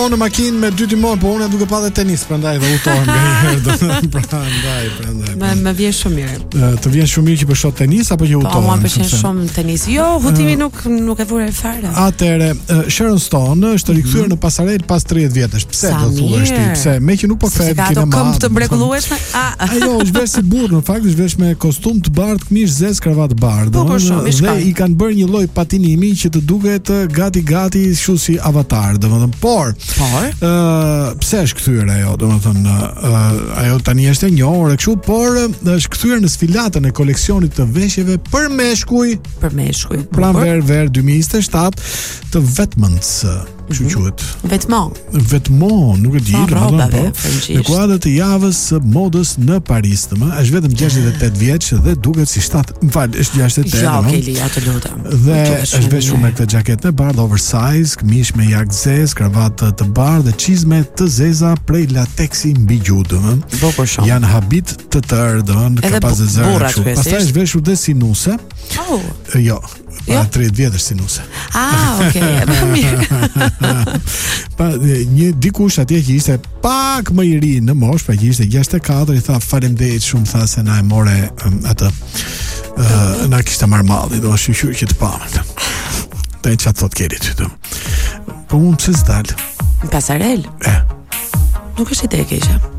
Në makinë me 2 timon, po unë duke pa dhe tenis, prandaj dhe utohem nganjëherë. Prandaj. Më vjen shumë mirë. Të vjen shumë mirë që po shoh tenis apo që utohem? Po, mua pëlqen shumë tenis. Jo, hutimi nuk e vure fare. Atëre, Sharon Stone është rikthyer në pasarel pas 30 vjetësh. Pse do thuhesh ti? Pse? Me që nuk po kthehet në kinema. Ka këmbë të mrekullueshme? Ajo është vesh si burr, në fakt është vesh me kostum të bardhë, këmishë zez, kravatë bardhë. Dhe i kanë bërë një lloj patinimi që të duket gati kështu si Avatar, domethënë. Por pse është kthyer ajo, domethënë ajo tani është e njohur kështu, por është kthyer në sfilatën e koleksionit të veshjeve për meshkuj. Pra ver 2027 të Vetments. Kështu quhet. Vetmon, nuk e di, në kuadër të javës së modës në Paris, është vetëm 68 vjeç dhe duket si 7, është 68. Ja, okay, ja të lutem. Dhe është veshur me këtë xhaketë e bardhë oversize, këmishë me jak zez, kravatë të bardhë dhe çizme të zeza prej lateksi mbi gjuhë, janë habit të tërë, ka pas zëra kështu. Pastaj është veshur dhe sinuse. Jo. Pa 30 vjetësh sinuse. Okay, mirë. Pa një dikush atje që ishte pak më i ri në moshë, pra që ishte 64, i tha faleminderit shumë, tha se na e more atë na kishte marrë malli, do shqyr që të pamë. Te çat thot Keri ty. Po unë pse s'dal? Pasarel? Nuk është ide e keqe.